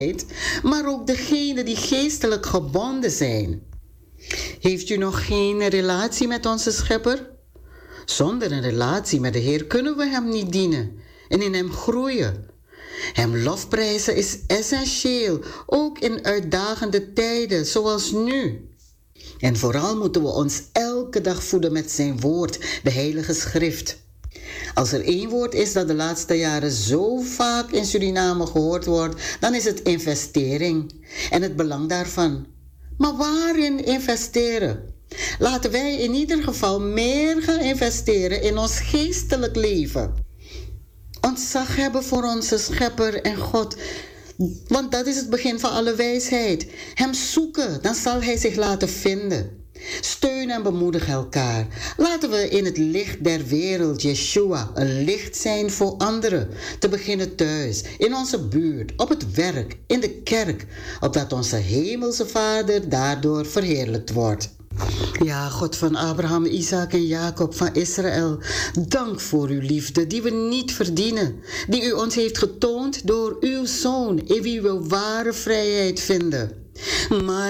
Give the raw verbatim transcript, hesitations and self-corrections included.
maar ook degenen die geestelijk gebonden zijn. Heeft u nog geen relatie met onze Schepper? Zonder een relatie met de Heer kunnen we Hem niet dienen en in Hem groeien. Hem lofprijzen is essentieel, ook in uitdagende tijden zoals nu. En vooral moeten we ons elke dag voeden met zijn woord, de Heilige Schrift. Als er één woord is dat de laatste jaren zo vaak in Suriname gehoord wordt, dan is het investering en het belang daarvan. Maar waarin investeren? Laten wij in ieder geval meer gaan investeren in ons geestelijk leven. Ontzag hebben voor onze Schepper en God, want dat is het begin van alle wijsheid. Hem zoeken, dan zal Hij zich laten vinden. Steun en bemoedig elkaar. Laten we in het licht der wereld, Yeshua, een licht zijn voor anderen. Te beginnen thuis, in onze buurt, op het werk, in de kerk, opdat onze hemelse Vader daardoor verheerlijkt wordt. Ja, God van Abraham, Isaac en Jacob van Israël, dank voor uw liefde die we niet verdienen, die u ons heeft getoond door uw Zoon, in wie we ware vrijheid vinden. Maar